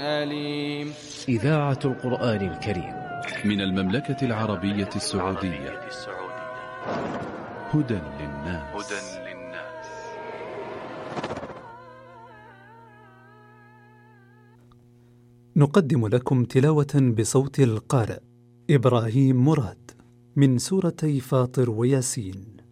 أليم. إذاعة القرآن الكريم من المملكة العربية السعودية. هدى للناس. نقدم لكم تلاوة بصوت القارئ إبراهيم مراد من سورتي فاطر وياسين.